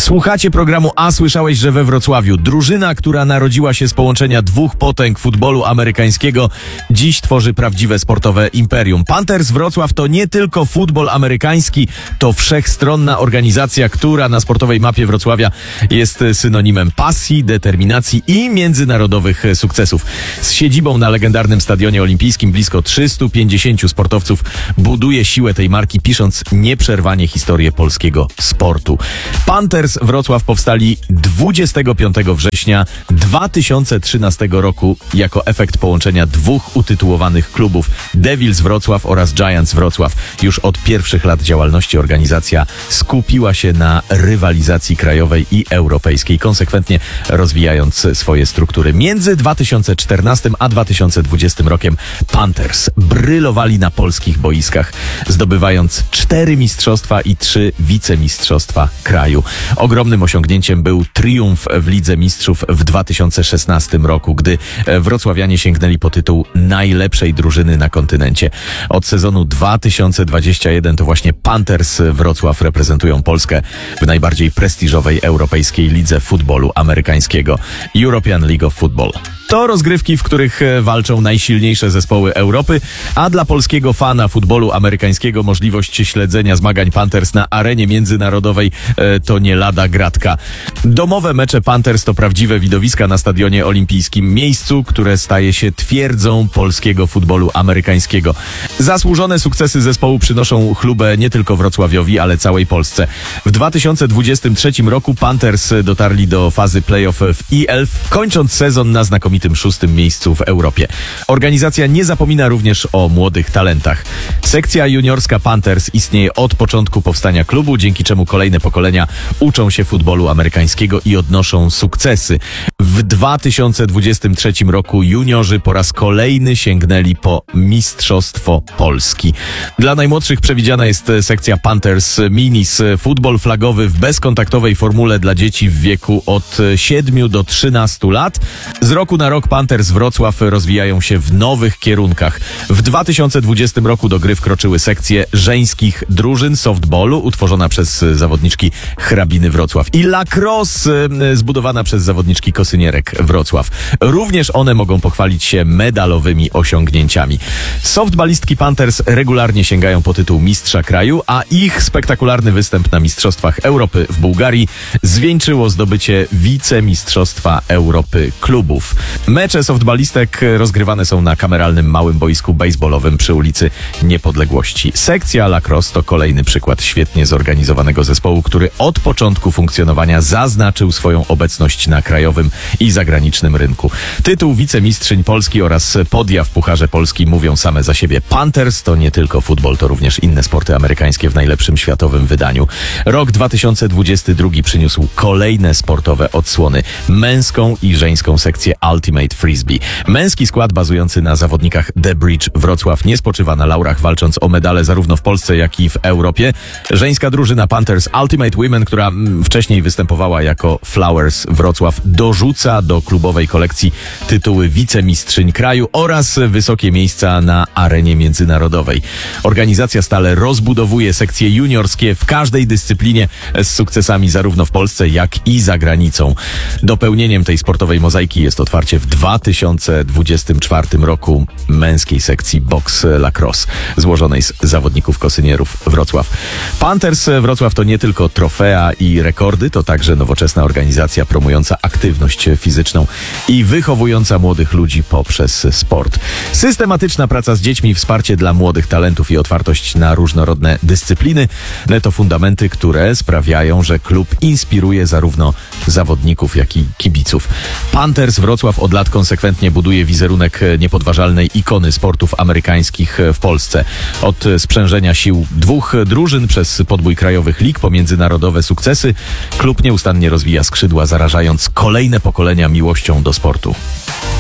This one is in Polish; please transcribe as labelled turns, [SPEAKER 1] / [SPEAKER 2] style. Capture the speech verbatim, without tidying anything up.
[SPEAKER 1] Słuchacie programu A słyszałeś, że we Wrocławiu drużyna, która narodziła się z połączenia dwóch potęg futbolu amerykańskiego, dziś tworzy prawdziwe sportowe imperium. Panthers Wrocław to nie tylko futbol amerykański, to wszechstronna organizacja, która na sportowej mapie Wrocławia jest synonimem pasji, determinacji i międzynarodowych sukcesów. Z siedzibą na legendarnym Stadionie Olimpijskim blisko trzystu pięćdziesięciu sportowców buduje siłę tej marki, pisząc nieprzerwanie historię polskiego sportu. Panthers Wrocław powstali dwudziestego piątego września dwa tysiące trzynastego roku jako efekt połączenia dwóch utytułowanych klubów, Devils Wrocław oraz Giants Wrocław. Już od pierwszych lat działalności organizacja skupiła się na rywalizacji krajowej i europejskiej, konsekwentnie rozwijając swoje struktury. Między dwa tysiące czternastym a dwa tysiące dwudziestym rokiem Panthers brylowali na polskich boiskach, zdobywając cztery mistrzostwa i trzy wicemistrzostwa kraju. Ogromnym osiągnięciem był triumf w Lidze Mistrzów w dwa tysiące szesnastym roku, gdy wrocławianie sięgnęli po tytuł najlepszej drużyny na kontynencie. Od sezonu dwa tysiące dwudziestego pierwszego to właśnie Panthers Wrocław reprezentują Polskę w najbardziej prestiżowej europejskiej lidze futbolu amerykańskiego, European League of Football. To rozgrywki, w których walczą najsilniejsze zespoły Europy, a dla polskiego fana futbolu amerykańskiego możliwość śledzenia zmagań Panthers na arenie międzynarodowej e, to nie lada gratka. Domowe mecze Panthers to prawdziwe widowiska na Stadionie Olimpijskim, miejscu, które staje się twierdzą polskiego futbolu amerykańskiego. Zasłużone sukcesy zespołu przynoszą chlubę nie tylko Wrocławiowi, ale całej Polsce. W dwa tysiące dwudziestym trzecim roku Panthers dotarli do fazy playoff w E L F, kończąc sezon na znakomitym szóstym miejscu w Europie. Organizacja nie zapomina również o młodych talentach. Sekcja juniorska Panthers istnieje od początku powstania klubu, dzięki czemu kolejne pokolenia uczą się futbolu amerykańskiego i odnoszą sukcesy. W dwa tysiące dwudziestym trzecim roku juniorzy po raz kolejny sięgnęli po Mistrzostwo Polski. Dla najmłodszych przewidziana jest sekcja Panthers Minis, futbol flagowy w bezkontaktowej formule dla dzieci w wieku od siedmiu do trzynastu lat. Z roku na rok Panthers Wrocław rozwijają się w nowych kierunkach. W dwa tysiące dwudziestym roku do gry wkroczyły sekcje żeńskich drużyn softballu, utworzona przez zawodniczki Hrabiny Wrocław, i lacrosse, zbudowana przez zawodniczki Kosynierek Wrocław. Również one mogą pochwalić się medalowymi osiągnięciami. Softballistki Panthers regularnie sięgają po tytuł mistrza kraju, a ich spektakularny występ na Mistrzostwach Europy w Bułgarii zwieńczyło zdobycie wicemistrzostwa Europy klubów. Mecze softballistek rozgrywane są na kameralnym małym boisku baseballowym przy ulicy Niepodległości. Sekcja lacrosse to kolejny przykład świetnie zorganizowanego zespołu, który od początku funkcjonowania zaznaczył swoją obecność na krajowym i zagranicznym rynku. Tytuł wicemistrzyń Polski oraz podia w Pucharze Polski mówią same za siebie. Panthers to nie tylko futbol, to również inne sporty amerykańskie w najlepszym światowym wydaniu. Rok dwa tysiące dwudziesty drugi przyniósł kolejne sportowe odsłony. Męską i żeńską sekcję Ultimate Frisbee. Męski skład bazujący na zawodnikach The Bridge Wrocław nie spoczywa na laurach, walcząc o medale zarówno w Polsce, jak i w Europie. Żeńska drużyna Panthers Ultimate Women, która mm, wcześniej występowała jako Flowers Wrocław, dorzuca do klubowej kolekcji tytuły wicemistrzyń kraju oraz wysokie miejsca na arenie międzynarodowej. Organizacja stale rozbudowuje sekcje juniorskie w każdej dyscyplinie z sukcesami zarówno w Polsce, jak i za granicą. Dopełnieniem tej sportowej mozaiki jest otwarcie w dwa tysiące dwudziestym czwartym roku męskiej sekcji box lacrosse, złożonej z zawodników Kosynierów Wrocław. Panthers Wrocław to nie tylko trofea i rekordy, to także nowoczesna organizacja promująca aktywność fizyczną i wychowująca młodych ludzi poprzez sport. Systematyczna praca z dziećmi, wsparcie dla młodych talentów i otwartość na różnorodne dyscypliny to fundamenty, które sprawiają, że klub inspiruje zarówno zawodników, jak i kibiców. Panthers Wrocław od lat konsekwentnie buduje wizerunek niepodważalnej ikony sportów amerykańskich w Polsce. Od sprzężenia sił dwóch drużyn przez podbój krajowych lig po międzynarodowe sukcesy, klub nieustannie rozwija skrzydła, zarażając kolejne pokolenia miłością do sportu.